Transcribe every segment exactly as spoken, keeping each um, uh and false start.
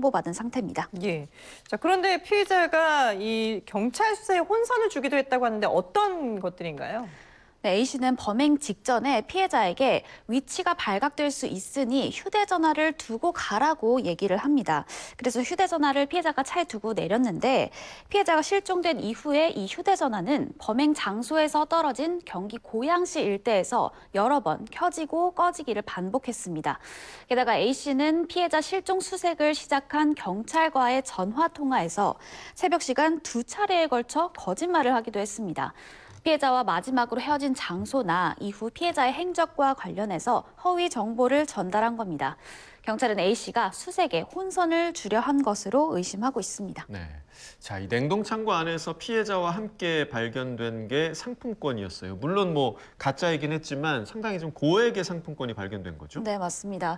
통보받은 상태입니다. 예. 자, 그런데 피해자가 이 경찰 수사에 혼선을 주기도 했다고 하는데 어떤 것들인가요? 네, A씨는 범행 직전에 피해자에게 위치가 발각될 수 있으니 휴대전화를 두고 가라고 얘기를 합니다. 그래서 휴대전화를 피해자가 차에 두고 내렸는데 피해자가 실종된 이후에 이 휴대전화는 범행 장소에서 떨어진 경기 고양시 일대에서 여러 번 켜지고 꺼지기를 반복했습니다. 게다가 A씨는 피해자 실종 수색을 시작한 경찰과의 전화 통화에서 새벽 시간 두 차례에 걸쳐 거짓말을 하기도 했습니다. 피해자와 마지막으로 헤어진 장소나 이후 피해자의 행적과 관련해서 허위 정보를 전달한 겁니다. 경찰은 A씨가 수색에 혼선을 주려 한 것으로 의심하고 있습니다. 네. 자, 이 냉동창고 안에서 피해자와 함께 발견된 게 상품권이었어요. 물론 뭐 가짜이긴 했지만 상당히 좀 고액의 상품권이 발견된 거죠? 네, 맞습니다.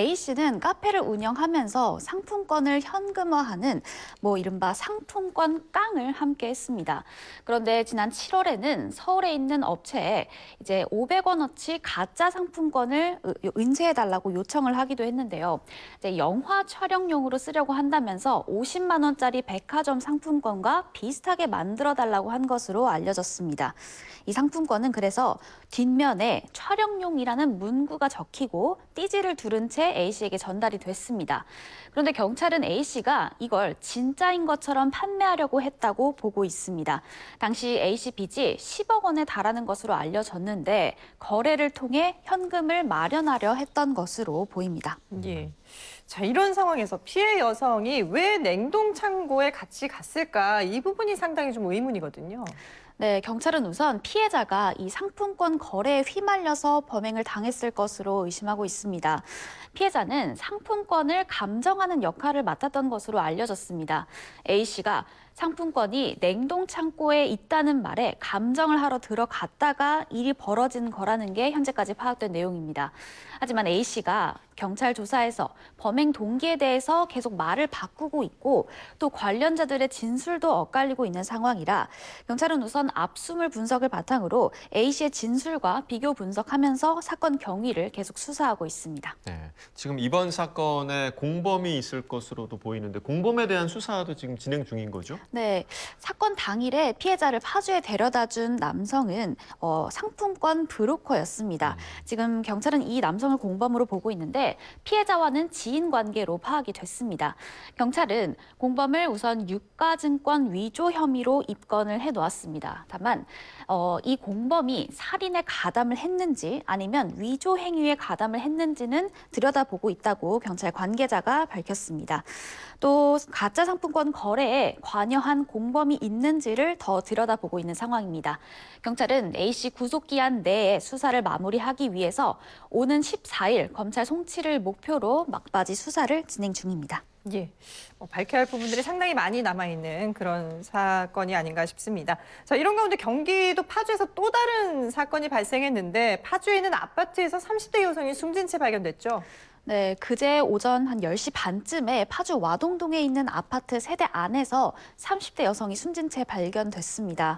A씨는 카페를 운영하면서 상품권을 현금화하는 뭐 이른바 상품권 깡을 함께 했습니다. 그런데 지난 칠월에는 서울에 있는 업체에 이제 오백 원어치 가짜 상품권을 인쇄해달라고 요청을 하기도 했는데요. 이제 영화 촬영용으로 쓰려고 한다면서 오십만 원짜리 백화점 상품권과 비슷하게 만들어달라고 한 것으로 알려졌습니다. 이 상품권은 그래서 뒷면에 촬영용이라는 문구가 적히고 띠지를 두른 채 A씨에게 전달이 됐습니다. 그런데 경찰은 A씨가 이걸 진짜인 것처럼 판매하려고 했다고 보고 있습니다. 당시 A씨 빚이 십억 원에 달하는 것으로 알려졌는데 거래를 통해 현금을 마련하려 했던 것으로 보입니다. 예. 자, 이런 상황에서 피해 여성이 왜 냉동창고에 같이 갔을까? 이 부분이 상당히 좀 의문이거든요. 네, 경찰은 우선 피해자가 이 상품권 거래에 휘말려서 범행을 당했을 것으로 의심하고 있습니다. 피해자는 상품권을 감정하는 역할을 맡았던 것으로 알려졌습니다. A씨가 상품권이 냉동창고에 있다는 말에 감정을 하러 들어갔다가 일이 벌어진 거라는 게 현재까지 파악된 내용입니다. 하지만 A씨가 경찰 조사에서 범행 동기에 대해서 계속 말을 바꾸고 있고 또 관련자들의 진술도 엇갈리고 있는 상황이라 경찰은 우선 압수물 분석을 바탕으로 A씨의 진술과 비교 분석하면서 사건 경위를 계속 수사하고 있습니다. 네, 지금 이번 사건에 공범이 있을 것으로도 보이는데 공범에 대한 수사도 지금 진행 중인 거죠? 네, 사건 당일에 피해자를 파주에 데려다준 남성은 어, 상품권 브로커였습니다. 음. 지금 경찰은 이 남성을 공범으로 보고 있는데 피해자와는 지인 관계로 파악이 됐습니다. 경찰은 공범을 우선 유가증권 위조 혐의로 입건을 해놓았습니다. 다만 어, 이 공범이 살인에 가담을 했는지 아니면 위조 행위에 가담을 했는지는 들여다보고 있다고 경찰 관계자가 밝혔습니다. 또 가짜 상품권 거래에 관여한 공범이 있는지를 더 들여다보고 있는 상황입니다. 경찰은 A씨 구속기한 내에 수사를 마무리하기 위해서 오는 십사 일 검찰 송치를 목표로 막바지 수사를 진행 중입니다. 예, 뭐 밝혀야 할 부분들이 상당히 많이 남아있는 그런 사건이 아닌가 싶습니다. 자, 이런 가운데 경기도 파주에서 또 다른 사건이 발생했는데 파주에 있는 아파트에서 삼십 대 여성이 숨진 채 발견됐죠. 네, 그제 오전 한 열 시 반쯤에 파주 와동동에 있는 아파트 세대 안에서 삼십 대 여성이 숨진 채 발견됐습니다.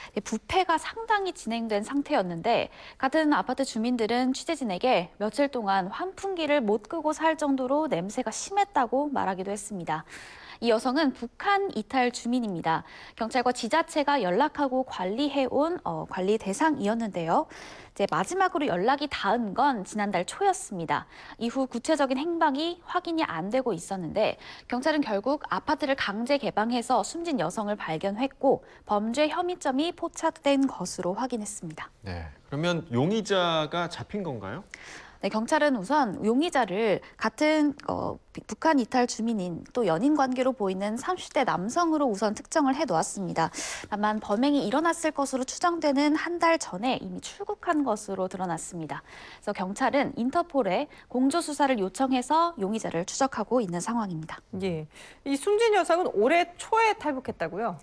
부패가 상당히 진행된 상태였는데 같은 아파트 주민들은 취재진에게 며칠 동안 환풍기를 못 끄고 살 정도로 냄새가 심했다고 말하기도 했습니다. 이 여성은 북한 이탈 주민입니다. 경찰과 지자체가 연락하고 관리해온 어, 관리 대상이었는데요. 이제 마지막으로 연락이 닿은 건 지난달 초였습니다. 이후 구체적인 행방이 확인이 안 되고 있었는데 경찰은 결국 아파트를 강제 개방해서 숨진 여성을 발견했고 범죄 혐의점이 포착된 것으로 확인했습니다. 네, 그러면 용의자가 잡힌 건가요? 네, 경찰은 우선 용의자를 같은 어, 북한 이탈 주민인 또 연인 관계로 보이는 삼십 대 남성으로 우선 특정을 해놓았습니다. 다만 범행이 일어났을 것으로 추정되는 한 달 전에 이미 출국한 것으로 드러났습니다. 그래서 경찰은 인터폴에 공조수사를 요청해서 용의자를 추적하고 있는 상황입니다. 예, 이 숨진 여성은 올해 초에 탈북했다고요?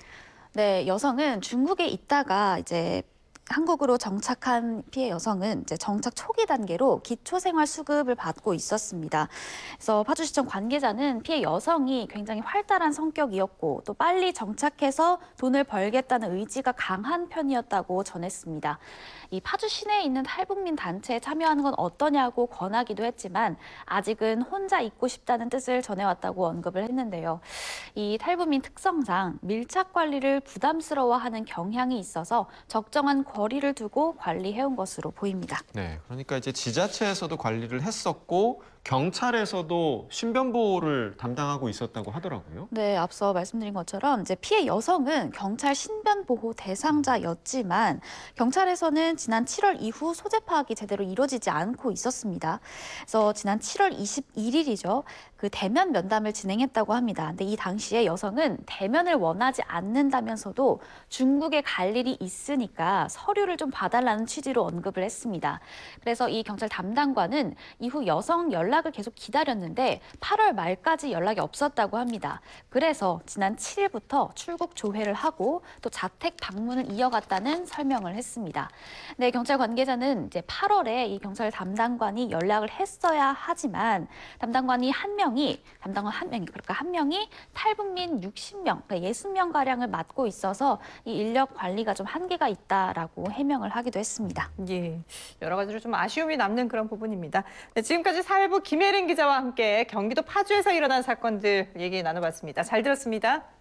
네, 여성은 중국에 있다가 이제 한국으로 정착한 피해 여성은 이제 정착 초기 단계로 기초생활 수급을 받고 있었습니다. 그래서 파주시청 관계자는 피해 여성이 굉장히 활달한 성격이었고 또 빨리 정착해서 돈을 벌겠다는 의지가 강한 편이었다고 전했습니다. 이 파주 시내에 있는 탈북민 단체에 참여하는 건 어떠냐고 권하기도 했지만 아직은 혼자 있고 싶다는 뜻을 전해왔다고 언급을 했는데요. 이 탈북민 특성상 밀착 관리를 부담스러워하는 경향이 있어서 적정한 거리를 두고 관리해온 것으로 보입니다. 네, 그러니까 이제 지자체에서도 관리를 했었고 경찰에서도 신변 보호를 담당하고 있었다고 하더라고요. 네, 앞서 말씀드린 것처럼 이제 피해 여성은 경찰 신변 보호 대상자였지만 경찰에서는 지난 칠월 이후 소재 파악이 제대로 이루어지지 않고 있었습니다. 그래서 지난 칠월 이십일일이죠. 그 대면 면담을 진행했다고 합니다. 근데 이 당시에 여성은 대면을 원하지 않는다면서도 중국에 갈 일이 있으니까 서류를 좀 봐달라는 취지로 언급을 했습니다. 그래서 이 경찰 담당관은 이후 여성 연락을 계속 기다렸는데 팔월 말까지 연락이 없었다고 합니다. 그래서 지난 칠일부터 출국 조회를 하고 또 자택 방문을 이어갔다는 설명을 했습니다. 네, 경찰 관계자는 이제 팔월에 이 경찰 담당관이 연락을 했어야 하지만 담당관이 한 명이 담당관 한 명이 그러니까 한 명이 탈북민 육십 명, 그러니까 육십 명 가량을 맡고 있어서 이 인력 관리가 좀 한계가 있다라고 해명을 하기도 했습니다. 예, 여러 가지로 좀 아쉬움이 남는 그런 부분입니다. 네, 지금까지 사회부 김혜린 기자와 함께 경기도 파주에서 일어난 사건들 얘기 나눠봤습니다. 잘 들었습니다.